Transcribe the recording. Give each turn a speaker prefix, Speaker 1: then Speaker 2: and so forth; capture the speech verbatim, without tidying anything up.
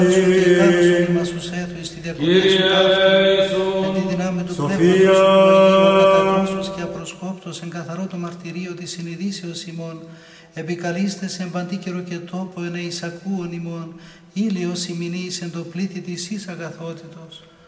Speaker 1: Κύριε, μας τους έθουες στη διακοπή σου ταύτη, εν τη δυνάμει του πνεύματος σου, καταγνώσους και απροσκόπτος, εν καθαρό το μαρτυρίο της συνειδήσεως ημών, επικαλείστε εν παντή καιρο και τόπο, εν εισακούων ημών, ήλιος ημινής εν το πλήθη της εις αγαθότητος.